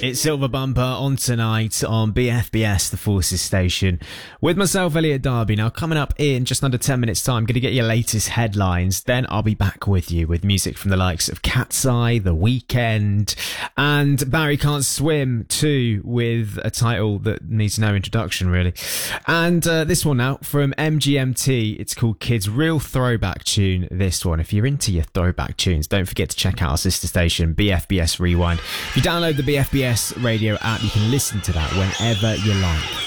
It's Silver Bumper on tonight on BFBS, the Forces station, with myself, Elliot Darby. Now, coming up in just under 10 minutes' time, going to get your latest headlines. Then I'll be back with you with music from the likes of Cat's Eye, The Weeknd, and Barry Can't Swim too, with a title that needs no introduction, really. And this one now from MGMT. It's called Kids. Real throwback tune, this one. If you're into your throwback tunes, don't forget to check out our sister station, BFBS Rewind. If you download the BFBS radio app, you can listen to that whenever you like.